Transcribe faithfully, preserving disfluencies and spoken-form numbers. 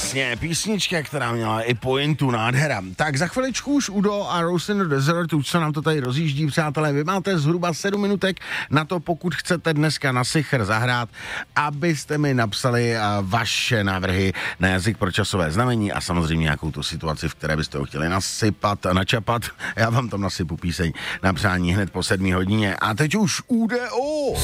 Jasně, písnička, která měla i pointu, nádhera. Tak za chviličku už Udo a Rose in the Desert, už se nám to tady rozjíždí, přátelé. Vy máte zhruba sedm minutek na to, pokud chcete dneska na Sichr zahrát, abyste mi napsali vaše návrhy na jazyk pro časové znamení a samozřejmě nějakou tu situaci, v které byste ho chtěli nasypat, načapat. Já vám tam nasypu píseň na přání hned po sedmé hodině. A teď už U D O.